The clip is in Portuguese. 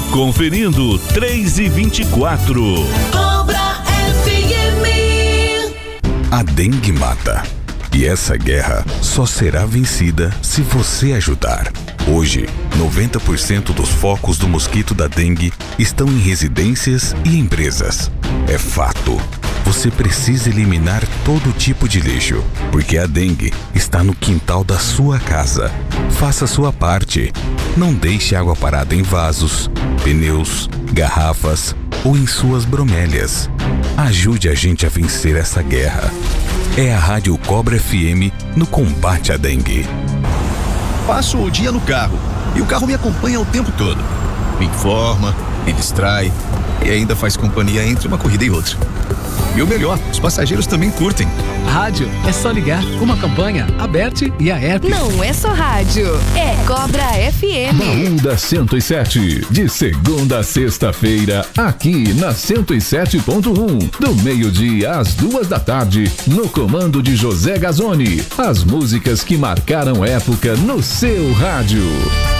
Conferindo 3h24. Cobra FM. A dengue mata. E essa guerra só será vencida se você ajudar. Hoje, 90% dos focos do mosquito da dengue estão em residências e empresas. É fato. Você precisa eliminar todo tipo de lixo, porque a dengue está no quintal da sua casa. Faça a sua parte. Não deixe água parada em vasos, pneus, garrafas ou em suas bromélias. Ajude a gente a vencer essa guerra. É a Rádio Cobra FM no combate à dengue. Passo o dia no carro e o carro me acompanha o tempo todo. Me informa, me distrai e ainda faz companhia entre uma corrida e outra. E o melhor, os passageiros também curtem. Rádio, é só ligar. Uma campanha, a Bert e a Herp. Não é só rádio, é Cobra FM. Baú da 107, de segunda a sexta-feira, aqui na 107.1, do meio-dia às 2h, no comando de José Gazzoni. As músicas que marcaram época no seu rádio.